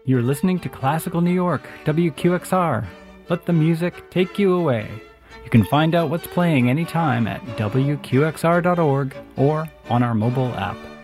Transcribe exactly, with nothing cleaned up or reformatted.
You're listening to Classical New York, W Q X R. Let the music take you away. You can find out what's playing anytime at W Q X R dot org or on our mobile app.